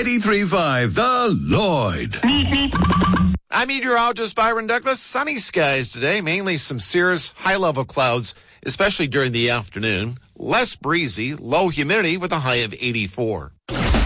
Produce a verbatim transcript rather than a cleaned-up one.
eighty-three point five, The Lloyd. I'm meteorologist Byron Douglas. Sunny skies today, mainly some cirrus high-level clouds, especially during the afternoon. Less breezy, low humidity with a high of eighty-four.